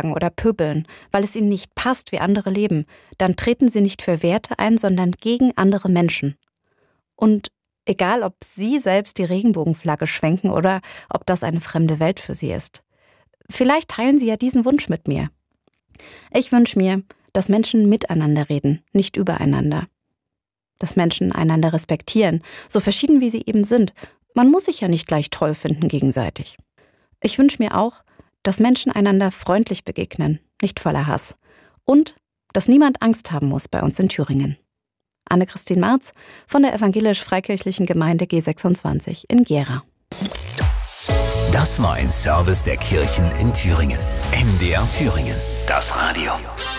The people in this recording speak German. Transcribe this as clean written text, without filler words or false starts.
sagen oder pöbeln, weil es ihnen nicht passt, wie andere leben, dann treten sie nicht für Werte ein, sondern gegen andere Menschen. Und egal, ob sie selbst die Regenbogenflagge schwenken oder ob das eine fremde Welt für sie ist. Vielleicht teilen sie ja diesen Wunsch mit mir. Ich wünsche mir, dass Menschen miteinander reden, nicht übereinander. Dass Menschen einander respektieren, so verschieden wie sie eben sind. Man muss sich ja nicht gleich toll finden gegenseitig. Ich wünsche mir auch, dass Menschen einander freundlich begegnen, nicht voller Hass. Und dass niemand Angst haben muss bei uns in Thüringen. Anne-Christine Marz von der evangelisch-freikirchlichen Gemeinde G26 in Gera. Das war ein Service der Kirchen in Thüringen. MDR Thüringen. Das Radio.